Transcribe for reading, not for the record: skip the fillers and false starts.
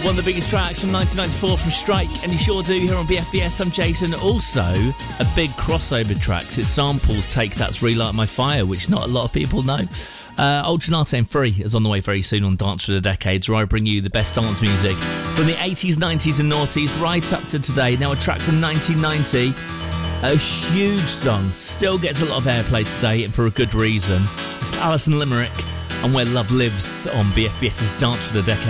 One of the biggest tracks from 1994 from Strike, and you sure do here on BFBS. I'm Jason. Also, a big crossover tracks. It samples Take That's Relight My Fire, which not a lot of people know. Ultranate and Free is on the way very soon on Dance for the Decades, where I bring you the best dance music from the 80s, 90s and noughties right up to today. Now a track from 1990, a huge song, still gets a lot of airplay today and for a good reason. It's Alison Limerick and Where Love Lives on BFBS's Dance for the Decades.